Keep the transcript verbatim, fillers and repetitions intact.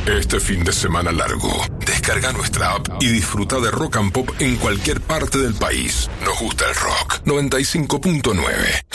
Este fin de semana largo, descarga nuestra app y disfruta de Rock and Pop en cualquier parte del país. Nos gusta el rock. noventa y cinco punto nueve